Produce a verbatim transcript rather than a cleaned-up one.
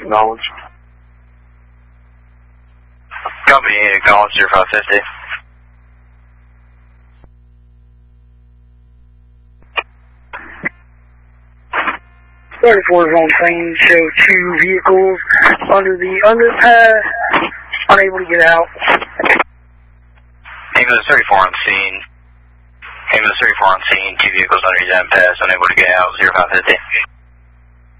acknowledged. Company acknowledged zero five fifty. thirty-four is on scene, show two vehicles under the underpass, unable to get out. Ambulance thirty-four on scene. Ambulance thirty-four on scene, two vehicles under the underpass, unable to get out, zero five fifty.